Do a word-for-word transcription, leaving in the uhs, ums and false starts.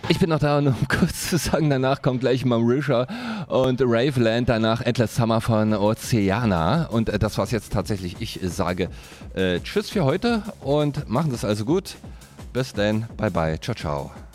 Ich bin noch da, um kurz zu sagen, danach kommt gleich Marisha und Raveland, danach Endless Summer von Oceana. Und äh, das war's jetzt tatsächlich. Ich sage äh, Tschüss für heute und machen Sie es also gut. Bis dann, bye bye, ciao, ciao.